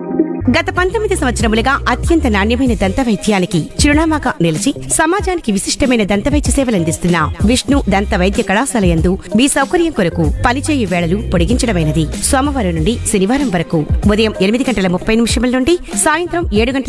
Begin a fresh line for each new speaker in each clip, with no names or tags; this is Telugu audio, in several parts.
గత 19 సంవత్సరములుగా అత్యంత నాణ్యమైన దంత వైద్యానికి చిరునామాగా నిలిచి సమాజానికి విశిష్టమైన దంత వైద్య సేవలందిస్తున్న విష్ణు దంత వైద్య కళాశాల యందు మీ సౌకర్యం కొరకు పనిచేయు వేళలు పొడిగించడమైనది. సోమవారం నుండి శనివారం వరకు ఉదయం 8:30 నుండి సాయంత్రం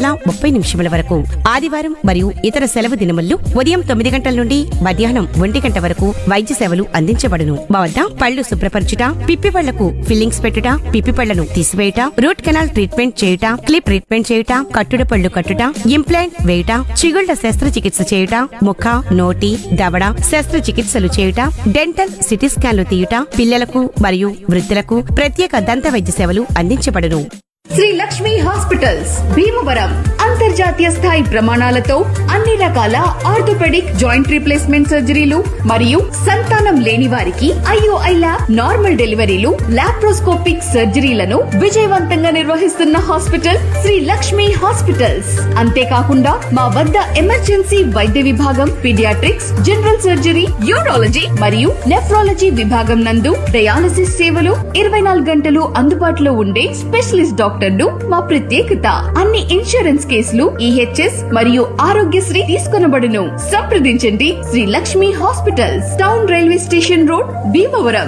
7:30 వరకు, ఆదివారం మరియు ఇతర సెలవు దినముల్లో ఉదయం 9 గంటల నుండి మధ్యాహ్నం 1 గంట వరకు వైద్య సేవలు అందించబడును. మా వద్ద పళ్లు శుభ్రపరచుట, పిప్పి పళ్లకు ఫిల్లింగ్స్ పెట్టుట, పిప్పి పళ్లను తీసివేయుట, రూట్ కెనాల్ ట్రీట్మెంట్ చేయుట, క్లిప్ ట్రీట్మెంట్ చేయుట, కట్టుడ పళ్ళు కట్టుట, ఇంప్లాంట్ వేయుట, చిగుళ్ల శస్త్రచికిత్స చేయుట, ముఖ, నోటి, దవడ శస్త్రచికిత్సలు చేయుట, డెంటల్ సిటీ స్కాన్లు తీయుట, పిల్లలకు మరియు వృద్ధులకు ప్రత్యేక దంత వైద్య సేవలు అందించబడును.
శ్రీ లక్ష్మి హాస్పిటల్స్ భీమవరం అంతర్జాతీయ స్థాయి ప్రమాణాలతో అన్ని రకాల ఆర్థోపెడిక్ జాయింట్ రీప్లేస్మెంట్ సర్జరీలు మరియు సంతానం లేని వారికి IOI ల్యాబ్ నార్మల్ డెలివరీలు లాప్రోస్కోపిక్ సర్జరీలను విజయవంతంగా నిర్వహిస్తున్న హాస్పిటల్ శ్రీ లక్ష్మి హాస్పిటల్స్. అంతేకాకుండా మా వద్ద ఎమర్జెన్సీ వైద్య విభాగం, పీడియాట్రిక్స్, జనరల్ సర్జరీ, యూరాలజీ మరియు నెఫ్రాలజీ విభాగం నందు డయాలసిస్ సేవలు 24 గంటలు అందుబాటులో ఉండే స్పెషలిస్ట్ డాక్టర్లు మా ప్రత్యేకత. అన్ని ఇన్సూరెన్స్ కేసులు EHS మరియు ఆరోగ్యశ్రీ తీసుకొనబడును. సంప్రదించండి Shri Lakshmi hospitals, town railway station road, Bhimavaram.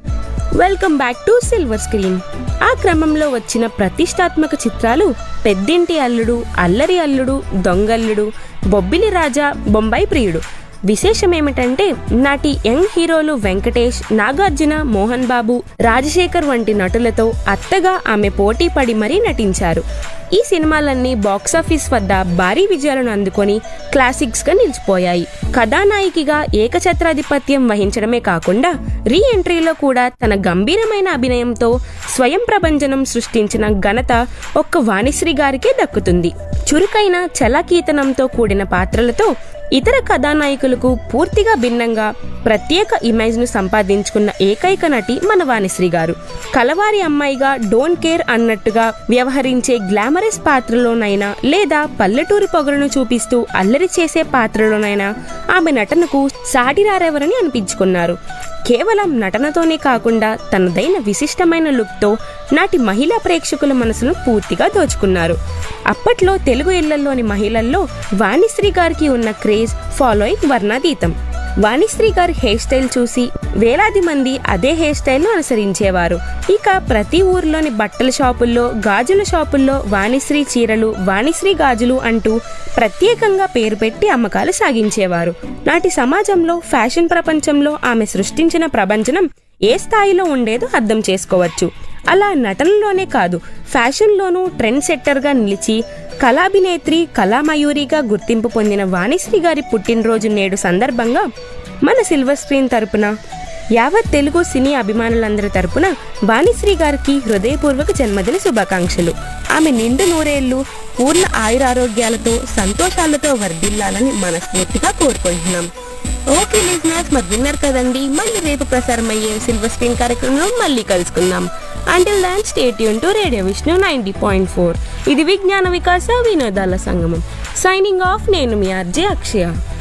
Welcome back to silver screen. ఆ క్రమంలో వచ్చిన ప్రతిష్టాత్మక చిత్రాలు పెద్దింటి అల్లుడు, అల్లరి అల్లుడు, దొంగల్లుడు, బొబ్బిలి రాజా, బొంబాయి ప్రియుడు. విశేషమేమిటంటే నాటి యంగ్ హీరోలు వెంకటేష్, నాగార్జున, మోహన్ బాబు, రాజశేఖర్ వంటి నటులతో అత్తగా ఆమె పోటీ పడి మరీ నటించారు. ఈ సినిమాలన్నీ బాక్సాఫీస్ వద్ద భారీ విజయాలను అందుకొని క్లాసిక్స్ గా నిలిచిపోయాయి. కథానాయికగా ఏకఛత్రాధిపత్యం వహించడమే కాకుండా రీ ఎంట్రీలో కూడా తన గంభీరమైన అభినయంతో స్వయం ప్రభంజనం సృష్టించిన ఘనత ఒక్క వాణిశ్రీ గారికే దక్కుతుంది. చురుకైన చలాకీతనంతో కూడిన పాత్రలతో ఇతర కథానాయకులకు పూర్తిగా భిన్నంగా ప్రత్యేక ఇమేజ్ ను సంపాదించుకున్న ఏకైక నటి మన వాణిశ్రీ గారు. కలవారి అమ్మాయిగా డోంట్ కేర్ అన్నట్టుగా వ్యవహరించే గ్లామరస్ పాత్రలోనైనా లేదా పల్లెటూరి పొగరును చూపిస్తూ అల్లరి చేసే పాత్రలోనైనా ఆమె నటనకు సాటిరారెవరని అనిపించుకున్నారు. కేవలం నటనతోనే కాకుండా తనదైన విశిష్టమైన లుక్తో నాటి మహిళా ప్రేక్షకుల మనసును పూర్తిగా దోచుకున్నారు. అప్పట్లో తెలుగు ఇళ్లలోని మహిళల్లో వాణిశ్రీ గారికి ఉన్న క్రేజ్, ఫాలోయింగ్ వర్ణాతీతం. వాణిశ్రీ గారి హెయిర్ స్టైల్ చూసి వేలాది మంది అదే హెయిర్ స్టైల్ను అనుసరించేవారు. ఇక ప్రతి ఊర్లోని బట్టల షాపుల్లో, గాజుల షాపుల్లో వాణిశ్రీ చీరలు, వాణిశ్రీ గాజులు అంటూ ప్రత్యేకంగా పేరు పెట్టి అమ్మకాలు సాగించేవారు. నాటి సమాజంలో, ఫ్యాషన్ ప్రపంచంలో ఆమె సృష్టించిన ప్రభంజనం ఏ స్థాయిలో ఉండేదో అర్థం చేసుకోవచ్చు. అలా నటనలోనే కాదు, ఫ్యాషన్లోనూ ట్రెండ్ సెట్టర్గా నిలిచి కళాభినేత్రి, కళామయూరిగా గుర్తింపు పొందిన వాణిశ్రీ గారి పుట్టినరోజు నేడు సందర్భంగా మన సిల్వర్ స్క్రీన్ తరపున, యావత్ తెలుగు సినీ అభిమానులందరి తరపున వాణిశ్రీ గారికి హృదయపూర్వక జన్మదిన శుభాకాంక్షలు. ఆమె నిండు నూరేళ్లు పూర్ణ ఆయురారోగ్యాలతో సంతోషాలతో వర్ధిల్లాలని మనస్ఫూర్తిగా కోరుకుంటున్నాం. ఓకే లిజనర్స్, మరి విన్నారు కదండి. మళ్ళీ రేపు ప్రసారం అయ్యే సిల్వర్ స్క్రీన్ కార్యక్రమంలో మళ్ళీ కలుసుకుందాం. Until than stay tune to radio Vishnu 90.4. ఇది విజ్ఞాన వికాస వినోదాల సంగమం. సైనింగ్ ఆఫ్, నేను మీ ఆర్జే అక్షయ.